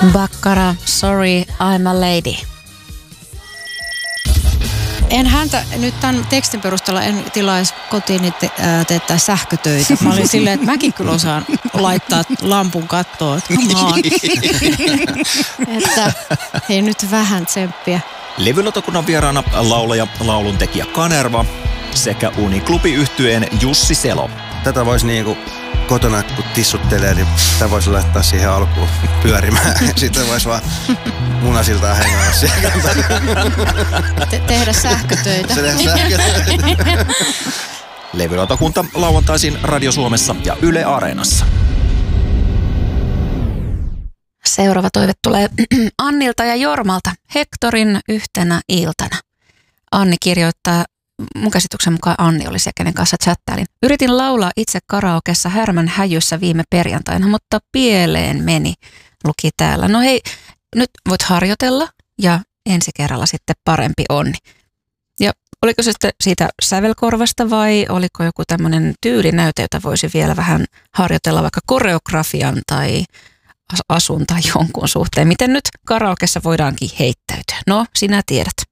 Bakkara, sorry, I'm a lady. En häntä nyt tämän tekstin perusteella en tilaisi kotiin teettää sähkötöitä. Mä olin silleen, että mäkin kyllä osaan laittaa lampun kattoon. Että hei nyt vähän tsemppiä. Levylautakunnan vieraana laulaja, lauluntekijä Kanerva sekä Uniklubi-yhtyeen Jussi Selo. Tätä voisi niinku kotona, kun tissuttelee, niin tämä voisi laittaa siihen alkuun pyörimään. Sitten voisi vaan munasiltaan hengailla siellä. Tehdä sähkötöitä. Levylautakunta lauantaisin Radio Suomessa ja Yle Areenassa. Seuraava toive tulee Annilta ja Jormalta Hektorin yhtenä iltana. Anni kirjoittaa, mun käsityksen mukaan Anni oli se, kenen kanssa chattailin. Yritin laulaa itse karaokessa Härmän häjyssä viime perjantaina, mutta pieleen meni, luki täällä. No hei, nyt voit harjoitella ja ensi kerralla sitten parempi onni. Ja oliko se sitten siitä sävelkorvasta vai oliko joku tämmöinen tyylinäyte, jota voisi vielä vähän harjoitella vaikka koreografian tai asun tai jonkun suhteen. Miten nyt karaokessa voidaankin heittäytyä? No, sinä tiedät.